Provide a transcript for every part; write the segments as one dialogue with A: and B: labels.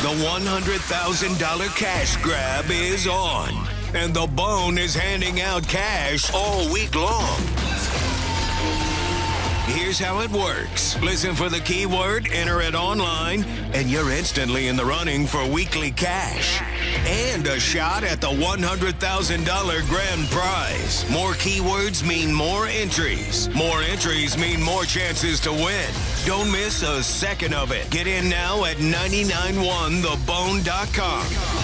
A: The $100,000 cash grab is on, and the Bone is handing out cash all week long. Here's how it works. Listen for the keyword, enter it online, and you're instantly in the running for weekly cash and a shot at the $100,000 grand prize. More keywords mean more entries. More entries mean more chances to win. Don't miss a second of it. Get in now at 991thebone.com.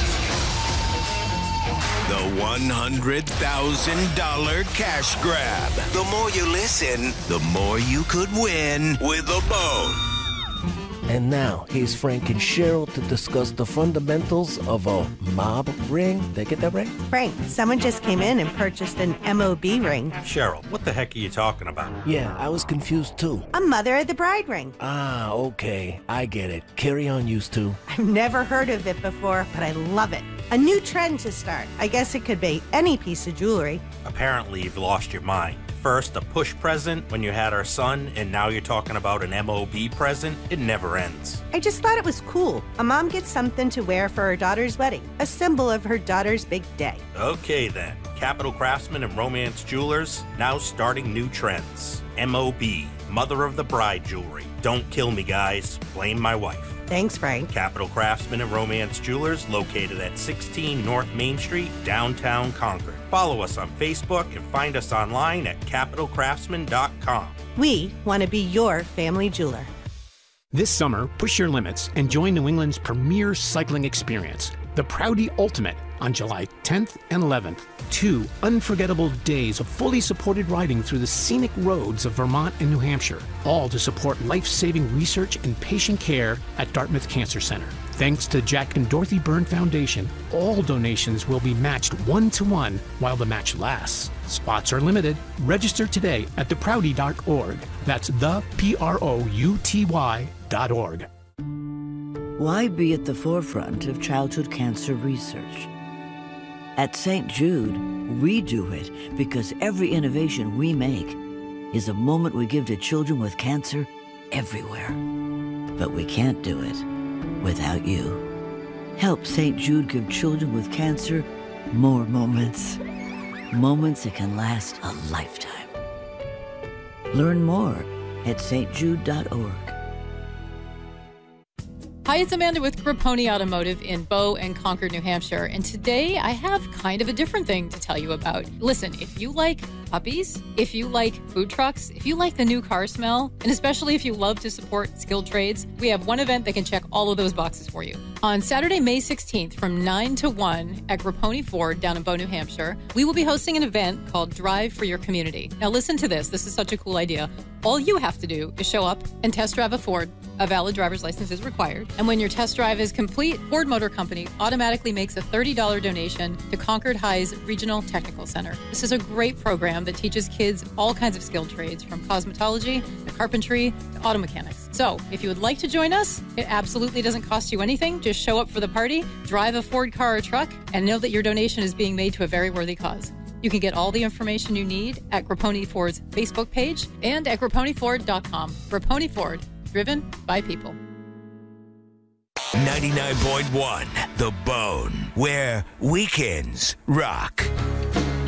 A: The $100,000 cash grab. The more you listen, the more you could win with the Bone.
B: And now, here's Frank and Cheryl to discuss the fundamentals of a mob ring. Did I get that right?
C: Frank, someone just came in and purchased an MOB ring.
D: Cheryl, what the heck are you talking about?
B: Yeah, I was confused too.
C: A mother of the bride ring.
B: Ah, okay. I get it. Carry on, used to.
C: I've never heard of it before, but I love it. A new trend to start. I guess it could be any piece of jewelry.
D: Apparently, you've lost your mind. First, a push present when you had our son, and now you're talking about an MOB present? It never ends.
C: I just thought it was cool. A mom gets something to wear for her daughter's wedding, a symbol of her daughter's big day.
D: Okay then. Capital Craftsman and Romance Jewelers, now starting new trends. MOB, Mother of the Bride Jewelry. Don't kill me, guys. Blame my wife.
C: Thanks, Frank.
D: Capital Craftsman and Romance Jewelers, located at 16 North Main Street, downtown Concord. Follow us on Facebook and find us online at capitalcraftsman.com.
C: We want to be your family jeweler.
E: This summer, push your limits and join New England's premier cycling experience, the Proudy Ultimate, on July 10th and 11th. 2 unforgettable days of fully supported riding through the scenic roads of Vermont and New Hampshire, all to support life-saving research and patient care at Dartmouth Cancer Center. Thanks to Jack and Dorothy Byrne Foundation, all donations will be matched 1-to-1 while the match lasts. Spots are limited. Register today at theproudy.org. That's theprouty.org.
F: Why be at the forefront of childhood cancer research? At St. Jude, we do it because every innovation we make is a moment we give to children with cancer everywhere. But we can't do it without you. Help St. Jude give children with cancer more moments. Moments that can last a lifetime. Learn more at stjude.org.
G: Hi, it's Amanda with Grapponi Automotive in Bow and Concord, New Hampshire. And today I have kind of a different thing to tell you about. Listen, if you like puppies, if you like food trucks, if you like the new car smell, and especially if you love to support skilled trades, we have one event that can check all of those boxes for you. On Saturday, May 16th from 9 to 1 at Grapponi Ford down in Bow, New Hampshire, we will be hosting an event called Drive for Your Community. Now listen to this. This is such a cool idea. All you have to do is show up and test drive a Ford. A valid driver's license is required. And when your test drive is complete, Ford Motor Company automatically makes a $30 donation to Concord High's Regional Technical Center. This is a great program that teaches kids all kinds of skilled trades, from cosmetology to carpentry to auto mechanics. So if you would like to join us, it absolutely doesn't cost you anything. Just show up for the party, drive a Ford car or truck, and know that your donation is being made to a very worthy cause. You can get all the information you need at Grapponi Ford's Facebook page and at GrapponiFord.com. Grapponi Ford, driven by people.
A: 99.1 The Bone, where weekends rock.